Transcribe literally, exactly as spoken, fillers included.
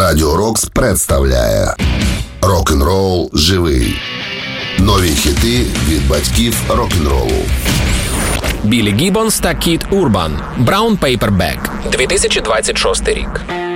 Радіо Рокс представляє Рок-н-рол живий. Нові хіти від батьків рок-н-ролу. Біллі Гіббонс та Кіт Урбан. Brown Paper Bag. дві тисячі двадцять шостий рік.